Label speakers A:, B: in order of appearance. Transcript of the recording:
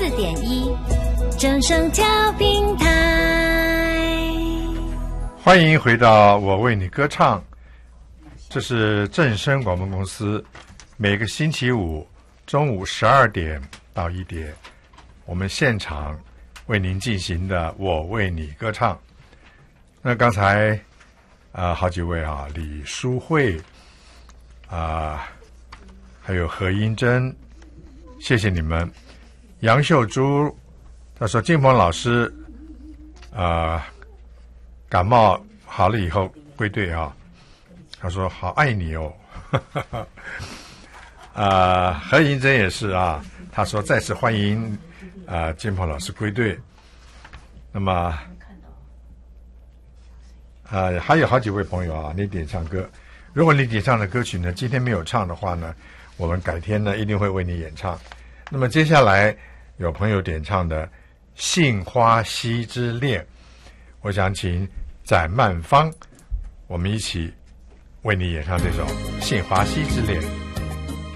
A: 94.1正声调频台，
B: 欢迎回到我为你歌唱，这是正声广播公司每个星期五中午12点到1点我们现场为您进行的我为你歌唱。那刚才好几位李淑慧还有何英珍，谢谢你们。杨秀珠他说金鹏老师感冒好了以后归队他说好爱你哦何英珍也是他说再次欢迎金鹏老师归队。那么还有好几位朋友你点唱歌，如果你点唱的歌曲呢今天没有唱的话呢，我们改天呢一定会为你演唱。那么接下来有朋友点唱的《杏花溪之恋》，我想请展曼芳我们一起为你演唱这首《杏花溪之恋》。